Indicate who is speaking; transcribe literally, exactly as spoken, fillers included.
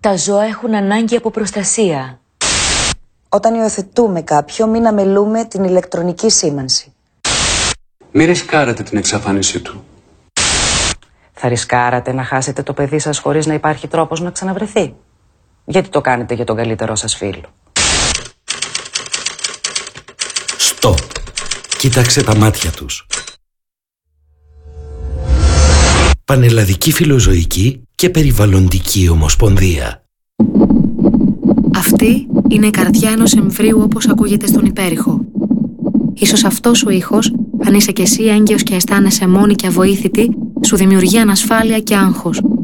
Speaker 1: Τα ζώα έχουν ανάγκη από προστασία.
Speaker 2: Όταν υιοθετούμε κάποιο, μην αμελούμε την ηλεκτρονική σήμανση.
Speaker 3: Μη ρισκάρετε την εξαφάνισή του.
Speaker 4: Θα ρισκάρατε να χάσετε το παιδί σας χωρίς να υπάρχει τρόπος να ξαναβρεθεί? Γιατί το κάνετε για τον καλύτερό σας φίλο?
Speaker 5: Στοπ. Κοίταξε τα μάτια τους. Πανελλαδική Φιλοζωική και Περιβαλλοντική Ομοσπονδία.
Speaker 6: Αυτή είναι η καρδιά ενός εμβρίου όπως ακούγεται στον υπέρηχο. Ίσως αυτός ο ήχος, αν είσαι κι εσύ έγκυος και αισθάνεσαι μόνη και αβοήθητη, σου δημιουργεί ανασφάλεια και άγχος.